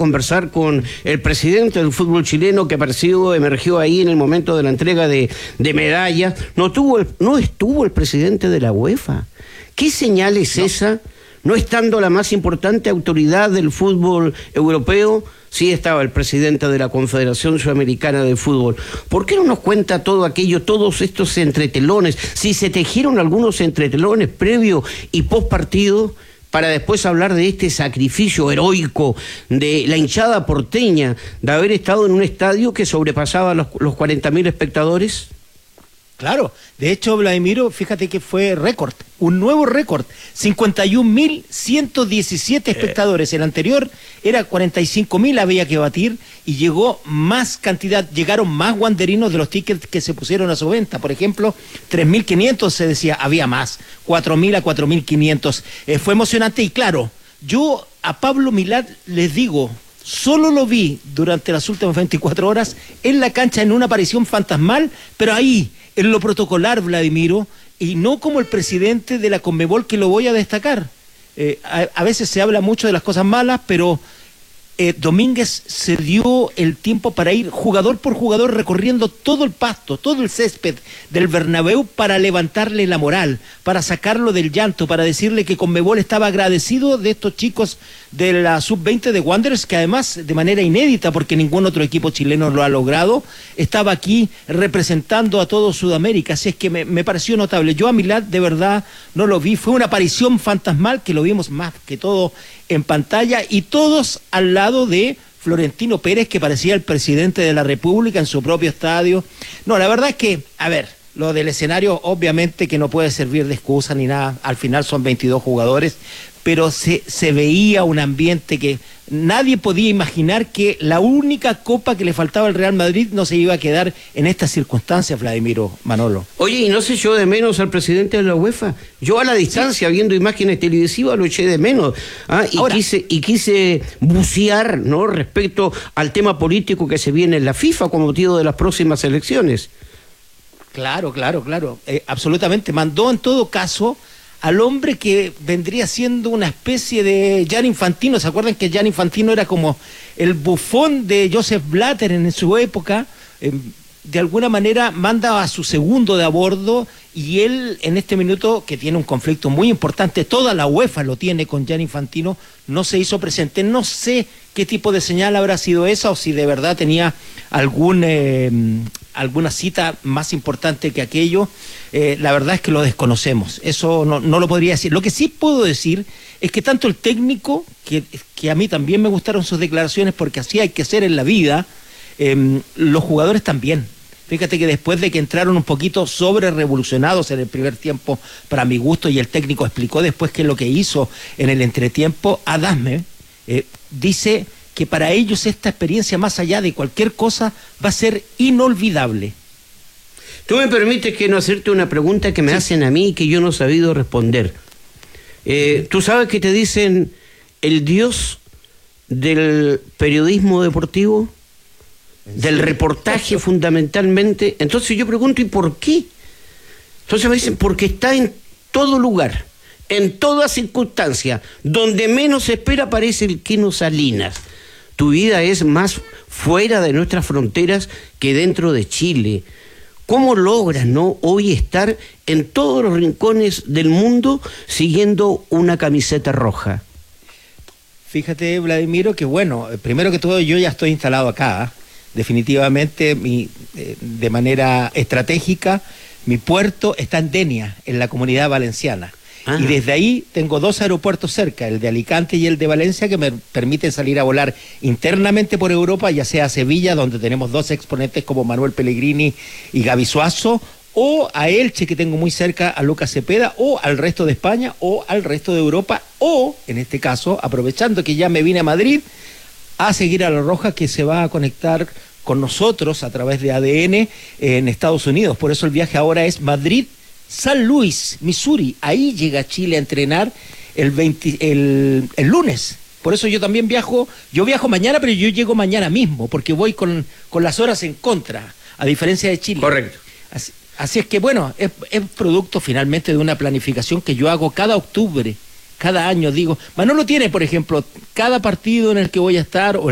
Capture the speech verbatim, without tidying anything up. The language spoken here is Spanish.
conversar con el presidente del fútbol chileno que apareció, emergió ahí en el momento de la entrega de, de medallas. No, tuvo el, no estuvo el presidente de la UEFA. ¿Qué señal es no. esa? No estando la más importante autoridad del fútbol europeo, sí estaba el presidente de la Confederación Sudamericana de Fútbol. ¿Por qué no nos cuenta todo aquello, todos estos entretelones? Si se tejieron algunos entretelones previo y post partido, para después hablar de este sacrificio heroico de la hinchada porteña, de haber estado en un estadio que sobrepasaba los, los cuarenta mil espectadores. Claro, de hecho, Vladimiro, fíjate que fue récord, un nuevo récord, cincuenta y un mil ciento diecisiete espectadores, el anterior era cuarenta y cinco mil, había que batir, y llegó más cantidad, llegaron más wanderinos de los tickets que se pusieron a su venta, por ejemplo, tres mil quinientos se decía, había más, cuatro mil a cuatro mil quinientos, eh, fue emocionante, y claro, yo a Pablo Milad les digo, solo lo vi durante las últimas veinticuatro horas en la cancha en una aparición fantasmal, pero ahí, en lo protocolar, Vladimiro, y no como el presidente de la Conmebol, que lo voy a destacar. Eh, a, a veces se habla mucho de las cosas malas, pero eh, Domínguez se dio el tiempo para ir jugador por jugador recorriendo todo el pasto, todo el césped del Bernabéu para levantarle la moral, para sacarlo del llanto, para decirle que Conmebol estaba agradecido de estos chicos de la sub veinte de Wanderers, que además de manera inédita, porque ningún otro equipo chileno lo ha logrado, estaba aquí representando a todo Sudamérica, así es que me, me pareció notable. Yo a Milad de verdad no lo vi, fue una aparición fantasmal que lo vimos más que todo en pantalla, y todos al lado de Florentino Pérez, que parecía el presidente de la República en su propio estadio. No, la verdad es que, a ver, lo del escenario obviamente que no puede servir de excusa ni nada, al final son veintidós jugadores, pero se, se veía un ambiente que nadie podía imaginar que la única copa que le faltaba al Real Madrid no se iba a quedar en estas circunstancias, Vladimiro, Manolo. Oye, y no sé yo de menos al presidente de la UEFA. Yo a la distancia, sí, viendo imágenes televisivas, lo eché de menos. ¿ah? Y, Ahora, quise, y quise bucear, ¿no?, respecto al tema político que se viene en la FIFA con motivo de las próximas elecciones. Claro, claro, claro. Eh, absolutamente. Mandó en todo caso al hombre que vendría siendo una especie de Gianni Infantino. ¿Se acuerdan que Gianni Infantino era como el bufón de Joseph Blatter en su época? Eh, de alguna manera manda a su segundo de a bordo, y él en este minuto, que tiene un conflicto muy importante, toda la UEFA lo tiene con Gianni Infantino, no se hizo presente. No sé qué tipo de señal habrá sido esa, o si de verdad tenía algún eh, alguna cita más importante que aquello. Eh, la verdad es que lo desconocemos, eso no, no lo podría decir. Lo que sí puedo decir es que tanto el técnico, que, que a mí también me gustaron sus declaraciones, porque así hay que ser en la vida, eh, los jugadores también. Fíjate que después de que entraron un poquito sobre revolucionados en el primer tiempo, para mi gusto, y el técnico explicó después qué es lo que hizo en el entretiempo, Adame eh, dice que para ellos esta experiencia, más allá de cualquier cosa, va a ser inolvidable. Tú me permites que no hacerte una pregunta que me sí. hacen a mí y que yo no he sabido responder. Eh, Tú sabes que te dicen el dios del periodismo deportivo, del reportaje fundamentalmente. Entonces yo pregunto, ¿y por qué? Entonces me dicen, porque está en todo lugar, en toda circunstancia, donde menos se espera aparece el Keno Salinas. Tu vida es más fuera de nuestras fronteras que dentro de Chile. ¿Cómo logras, no, hoy estar en todos los rincones del mundo siguiendo una camiseta roja? Fíjate, Vladimiro, que bueno, primero que todo yo ya estoy instalado acá, ¿eh? Definitivamente, mi, eh, de manera estratégica, mi puerto está en Denia, en la Comunidad Valenciana. Ah. Y desde ahí tengo dos aeropuertos cerca, el de Alicante y el de Valencia, que me permiten salir a volar internamente por Europa, ya sea a Sevilla, donde tenemos dos exponentes como Manuel Pellegrini y Gaby Suazo, o a Elche, que tengo muy cerca a Lucas Cepeda, o al resto de España, o al resto de Europa, o, en este caso, aprovechando que ya me vine a Madrid, a seguir a La Roja, que se va a conectar con nosotros a través de A D N en Estados Unidos. Por eso el viaje ahora es Madrid, San Luis, Missouri. Ahí llega Chile a entrenar el, veinte, el, el lunes. Por eso yo también viajo, yo viajo mañana, pero yo llego mañana mismo, porque voy con, con las horas en contra, a diferencia de Chile. Correcto. Así, así es que, bueno, es, es producto finalmente de una planificación que yo hago cada octubre, cada año. Digo, Manolo tiene, por ejemplo, cada partido en el que voy a estar, o